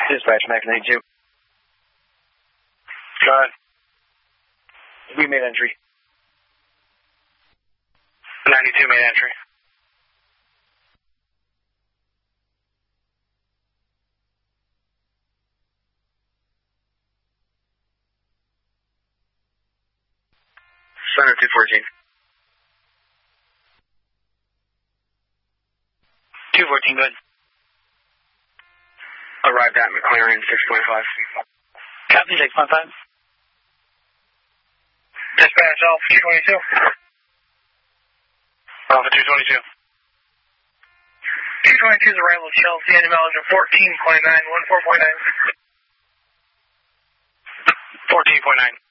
Dispatch, Max 92. Go ahead. We made entry. 92 made entry. Center 214. 214, good. Arrived at McLaren 6.5. Copy 6.5. Dispatch Alpha 222. Alpha 222. 222's arrival at Chelsea, and mileage of 14.9, 14.9. 14.9.